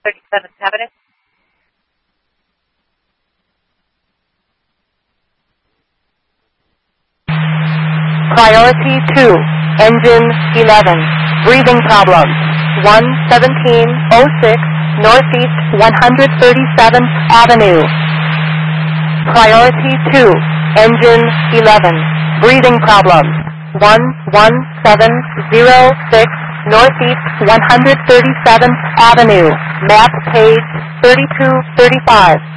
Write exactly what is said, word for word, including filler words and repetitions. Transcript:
thirty-seventh Avenue. Priority two, engine eleven, breathing problems, one seventeen oh six Northeast one hundred thirty-seventh Avenue. Priority two, engine eleven, breathing problems, one one seven oh six Northeast one hundred thirty-seventh Avenue, map page thirty-two thirty-five.